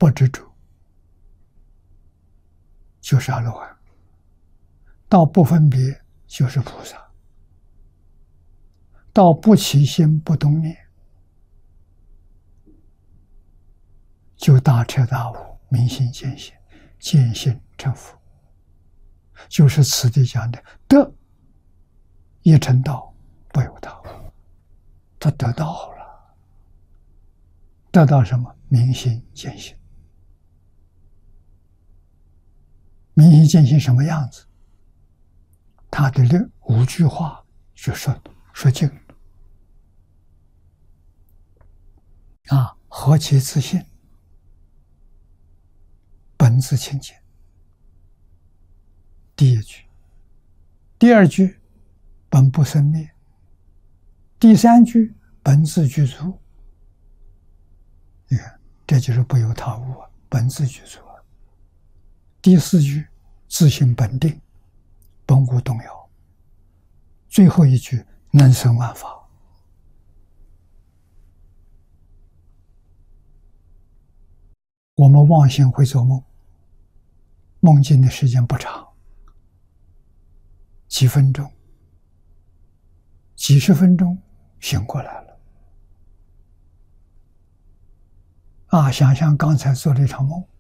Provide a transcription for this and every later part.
不执着，就是阿罗汉；到不分别，就是菩萨；到不起心不动念，就大彻大悟，明心见性，见性成佛。就是此地讲的得一成道，不由他物。他得到了，得到什么？明心见性。明心见性什么样子？他的这5句话就说尽了。何其自信，本自清净。第1句，第2句，本不生灭。第3句，本自具足。你看，这就是不由他物，本自具足。第4句，自性本定，本无动摇。最后1句，能生万法。我们妄心会做梦，梦境的时间不长，几分钟、几十分钟醒过来了。想象刚才做了一场梦，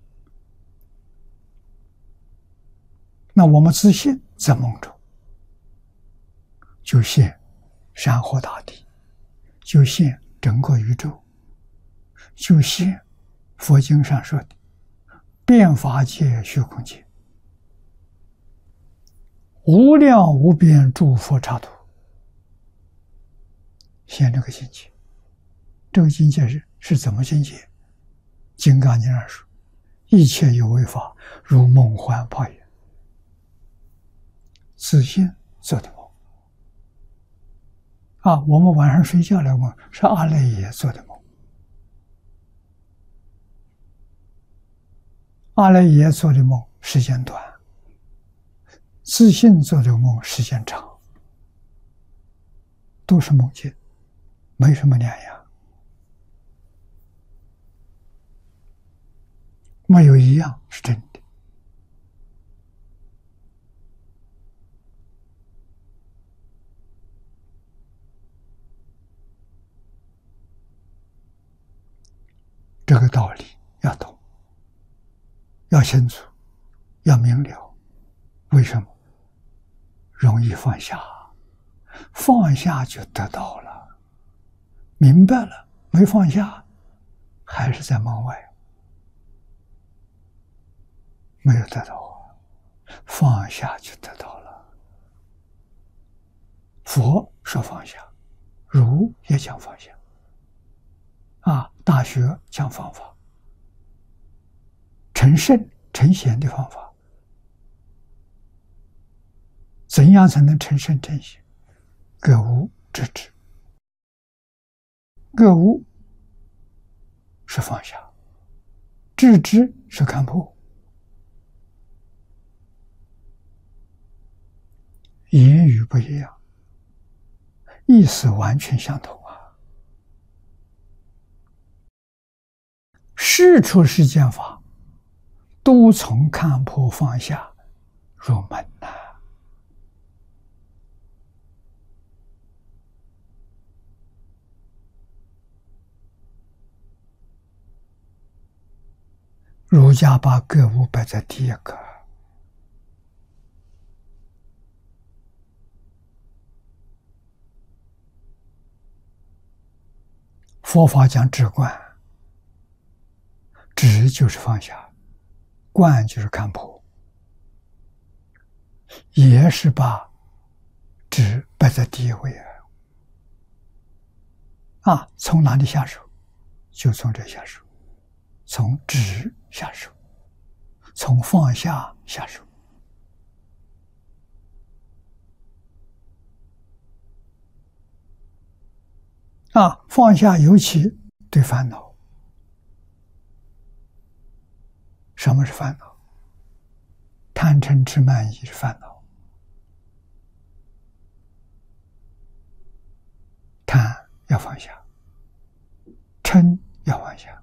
那我们自信在梦中，就现山河大地，就现整个宇宙，就现佛经上说的遍法界、虚空界，无量无边诸佛刹土，现这个境界。这个境界是怎么境界？金刚经上说，一切有为法，如梦幻泡影。自信做的梦。我们晚上睡觉的梦是阿赖耶做的梦。阿赖耶做的梦时间短，自信做的梦时间长，都是梦境，没什么两样，没有一样是真的。这个道理要懂，要清楚，要明了。为什么？容易放下，放下就得到了。明白了，没放下，还是在门外，没有得到。放下就得到了。佛说放下，儒也讲放下。大学讲方法，成圣成贤的方法。怎样才能成圣成贤？格物致知。格物是放下，致知是看破。言语不一样，意思完全相同。事出世间法，都从看破放下入门呐。儒家把格物摆在第1个。佛法讲止观，止就是放下，观就是看破，也是把止摆在第1位。从哪里下手？就从这下手，从止下手，从放下下手。放下尤其对烦恼。什么是烦恼？贪嗔痴慢疑是烦恼。贪要放下，嗔要放下，